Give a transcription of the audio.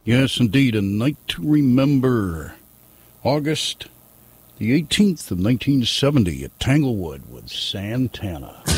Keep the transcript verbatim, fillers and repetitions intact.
Yes, indeed, a night to remember. August the eighteenth of nineteen seventy at Tanglewood with Santana.